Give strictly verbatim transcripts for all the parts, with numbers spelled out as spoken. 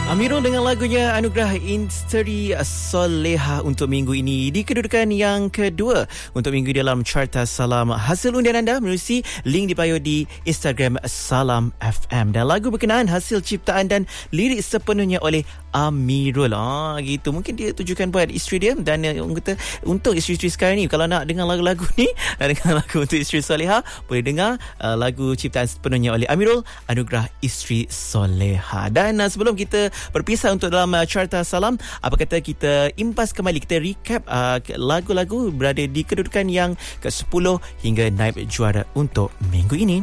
Amirul dengan lagunya Anugerah Isteri Soleha untuk minggu ini di kedudukan yang kedua untuk minggu dalam Carta Salam. Hasil undian anda menerusi link di bio di Instagram Salam F M. Dan lagu berkenaan hasil ciptaan dan lirik sepenuhnya oleh Amirul. Ah, gitu. Mungkin dia tujukan buat isteri dia, dan uh, orang kata untuk isteri-isteri sekarang ni, kalau nak dengar lagu-lagu ni, nak dengar lagu untuk isteri soleha, boleh dengar uh, lagu ciptaan sepenuhnya oleh Amirul, Anugerah Isteri Soleha. Dan uh, sebelum kita berpisah untuk dalam uh, Carta Salam, apa kata kita impas kembali, kita recap uh, lagu-lagu berada di kedudukan yang ke sepuluh hingga naib juara untuk minggu ini.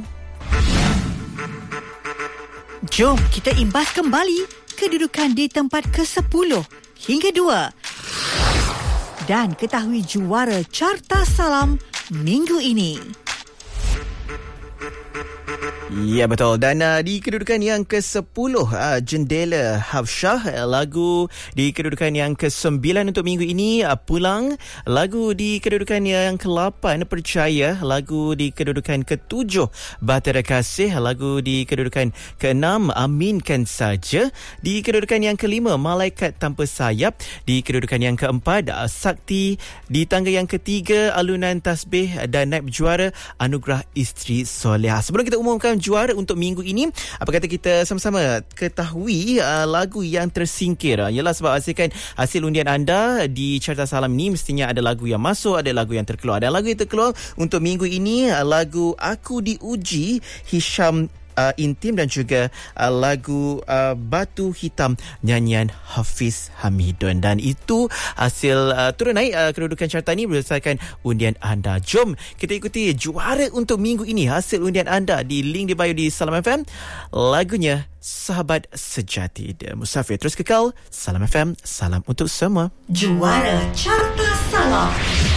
Jom kita imbas kembali kedudukan di tempat ke sepuluh hingga dua dan ketahui juara Carta Salam minggu ini. Ya, betul. Dan uh, di kedudukan yang ke sepuluh, uh, Jendela Hafsyah, uh, lagu di kedudukan yang ke sembilan untuk minggu ini, uh, Pulang. Lagu di kedudukan yang ke lapan, Percaya. Lagu di kedudukan ke tujuh, Bahtera Kasih. Lagu di kedudukan ke enam, Aminkan Saja. Di kedudukan yang ke lima, Malaikat Tanpa Sayap. Di kedudukan yang keempat, uh, Sakti. Di tangga yang ketiga, Alunan Tasbih, dan naib juara Anugerah Isteri Soleha. Sebelum kita umumkan juara untuk minggu ini, apa kata kita sama-sama ketahui uh, lagu yang tersingkir. Uh, ialah sebab hasilkan hasil undian anda di Carta Salam ni, mestinya ada lagu yang masuk, ada lagu yang terkeluar. Dan lagu yang terkeluar untuk minggu ini, uh, lagu Aku Diuji, Hisham Uh, Intim, dan juga uh, lagu uh, Batu Hitam, nyanyian Hafiz Hamidun. Dan itu hasil uh, turun naik uh, kedudukan carta ni berdasarkan undian anda. Jom kita ikuti juara untuk minggu ini, hasil undian anda di link di bio di Salam F M. Lagunya Sahabat Sejati, The Musafir. Terus kekal Salam F M, salam untuk semua. Juara Carta Salam.